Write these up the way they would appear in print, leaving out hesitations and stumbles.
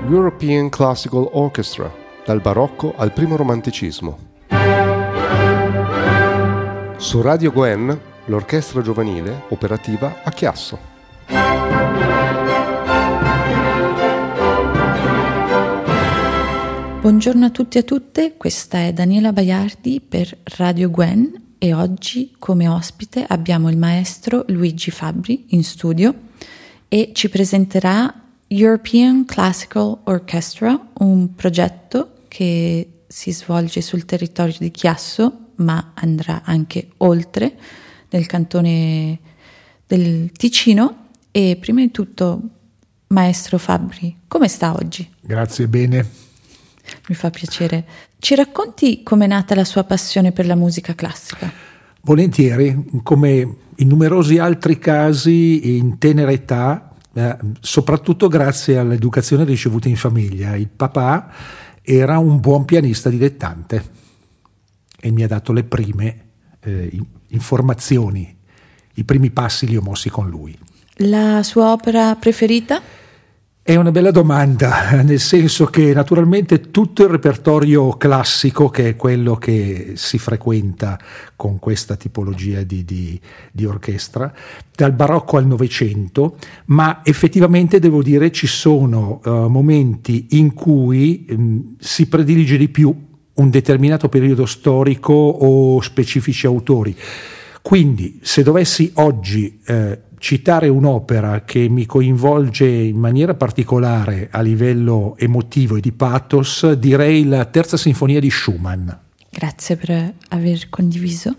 European Classical Orchestra, dal barocco al primo romanticismo. Su Radio Gwen, l'orchestra giovanile operativa a Chiasso. Buongiorno a tutti e a tutte, questa è Daniela Baiardi per Radio Gwen e oggi come ospite abbiamo il maestro Luigi Fabbri in studio e ci presenterà European Classical Orchestra, un progetto che si svolge sul territorio di Chiasso ma andrà anche oltre nel cantone del Ticino. E prima di tutto, maestro Fabbri, come sta oggi? Grazie, bene. Mi fa piacere. Ci racconti com'è nata la sua passione per la musica classica? Volentieri, come in numerosi altri casi in tenera età, soprattutto grazie all'educazione ricevuta in famiglia. Il papà era un buon pianista dilettante e mi ha dato le prime informazioni, i primi passi li ho mossi con lui. La sua opera preferita? È una bella domanda, nel senso che naturalmente tutto il repertorio classico, che è quello che si frequenta con questa tipologia di orchestra, dal barocco al Novecento, ma effettivamente devo dire ci sono momenti in cui si predilige di più un determinato periodo storico o specifici autori. Quindi se dovessi oggi citare un'opera che mi coinvolge in maniera particolare a livello emotivo e di pathos, direi la Terza Sinfonia di Schumann. Grazie per aver condiviso.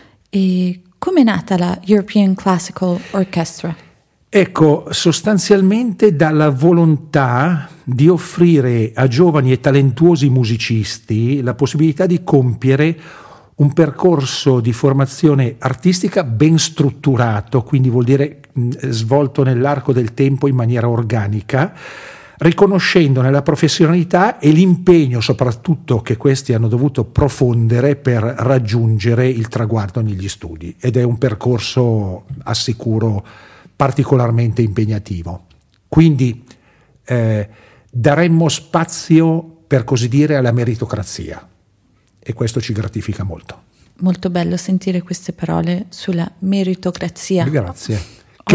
E come è nata la European Classical Orchestra? Ecco, sostanzialmente dalla volontà di offrire a giovani e talentuosi musicisti la possibilità di compiere un percorso di formazione artistica ben strutturato, quindi vuol dire svolto nell'arco del tempo in maniera organica, riconoscendone la professionalità e l'impegno soprattutto che questi hanno dovuto profondere per raggiungere il traguardo negli studi. Ed è un percorso, assicuro, particolarmente impegnativo. Quindi daremmo spazio, per così dire, alla meritocrazia. E questo ci gratifica molto. Molto bello sentire queste parole sulla meritocrazia. Grazie. Che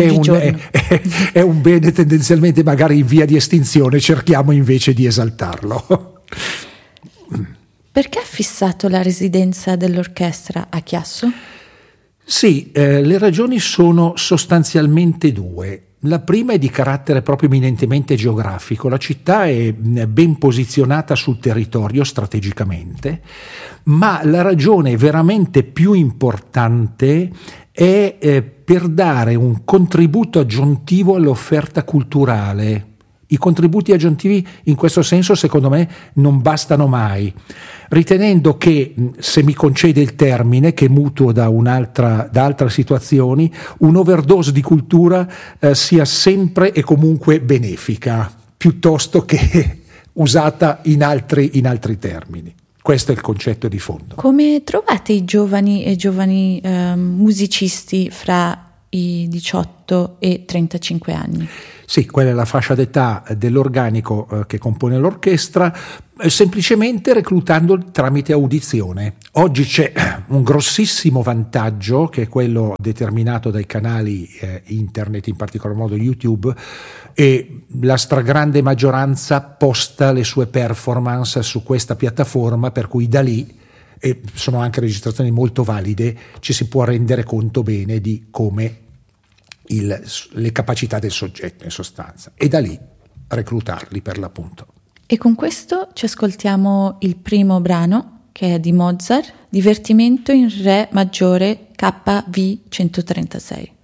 è un bene tendenzialmente magari in via di estinzione, cerchiamo invece di esaltarlo. Perché ha fissato la residenza dell'orchestra a Chiasso? Sì, le ragioni sono sostanzialmente due. La prima è di carattere proprio eminentemente geografico. La città è ben posizionata sul territorio strategicamente, ma la ragione veramente più importante è per dare un contributo aggiuntivo all'offerta culturale. I contributi aggiuntivi in questo senso secondo me non bastano mai, ritenendo che, se mi concede il termine che mutuo da altre situazioni, un'overdose di cultura sia sempre e comunque benefica, piuttosto che usata in altri termini. Questo è il concetto di fondo. Come trovate i giovani musicisti fra i 18 e 35 anni? Sì, quella è la fascia d'età dell'organico che compone l'orchestra, semplicemente reclutando tramite audizione. Oggi c'è un grossissimo vantaggio, che è quello determinato dai canali internet, in particolar modo YouTube, e la stragrande maggioranza posta le sue performance su questa piattaforma, per cui da lì, e sono anche registrazioni molto valide, ci si può rendere conto bene di come le capacità del soggetto in sostanza, e da lì reclutarli per l'appunto. E con questo ci ascoltiamo il primo brano, che è di Mozart, Divertimento in Re maggiore KV 136.